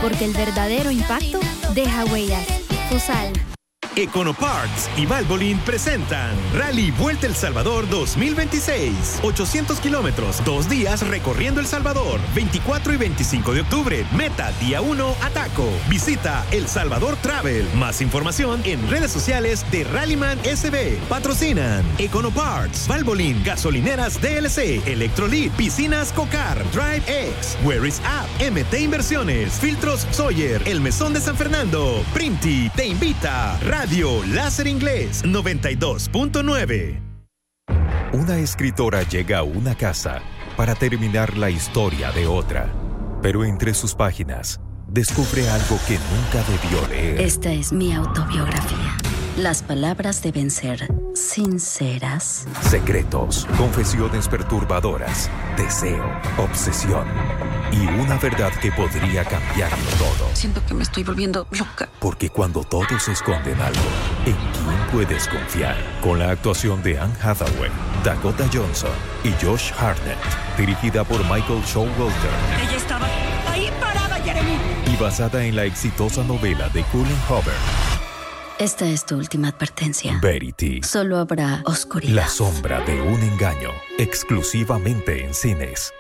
porque el verdadero impacto deja huellas. Futsal. Econoparts y Valvoline presentan Rally Vuelta El Salvador 2026. 800 kilómetros, 2 días recorriendo El Salvador. 24 y 25 de octubre. Meta, día 1, Ataco. Visita El Salvador Travel. Más información en redes sociales de Rallyman SB. Patrocinan Econoparts, Valvoline, Gasolineras DLC, Electrolit, Piscinas Cocar, Drive X, Where is App, MT Inversiones, Filtros Sawyer, El Mesón de San Fernando, Printy te invita. Radio Láser Inglés 92.9. Una escritora llega a una casa para terminar la historia de otra, pero entre sus páginas descubre algo que nunca debió leer. Esta es mi autobiografía. Las palabras deben ser sinceras. Secretos, confesiones perturbadoras, deseo, obsesión y una verdad que podría cambiarlo todo. Siento que me estoy volviendo loca. Porque cuando todos esconden algo, ¿en quién puedes confiar? Con la actuación de Anne Hathaway, Dakota Johnson y Josh Hartnett, dirigida por Michael Showalter. Ella estaba ahí parada, Jeremy. Y basada en la exitosa novela de Colin Hoover. Esta es tu última advertencia. Verity. Solo habrá oscuridad. La sombra de un engaño. Exclusivamente en cines.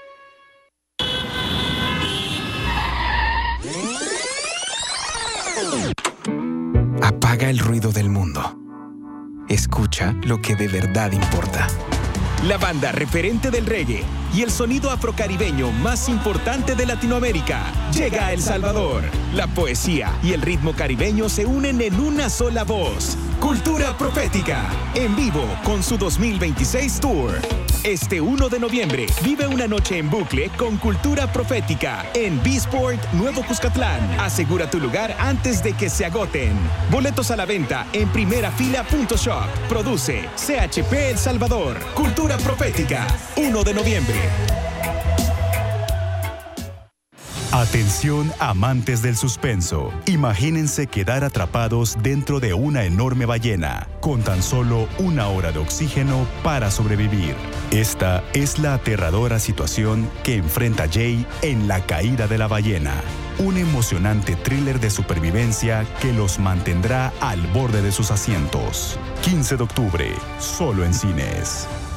Apaga el ruido del mundo. Escucha lo que de verdad importa. La banda referente del reggae y el sonido afrocaribeño más importante de Latinoamérica llega a El Salvador. La poesía y el ritmo caribeño se unen en una sola voz. Cultura Profética, en vivo con su 2026 Tour. Este 1 de noviembre, vive una noche en bucle con Cultura Profética en B-Sport Nuevo Cuscatlán. Asegura tu lugar antes de que se agoten. Boletos a la venta en primerafila.shop. Produce CHP El Salvador. Cultura Profética, 1 de noviembre. Atención, amantes del suspenso. Imagínense quedar atrapados dentro de una enorme ballena, con tan solo 1 hora de oxígeno para sobrevivir. Esta es la aterradora situación que enfrenta Jay en La caída de la ballena. Un emocionante thriller de supervivencia que los mantendrá al borde de sus asientos. 15 de octubre, solo en cines.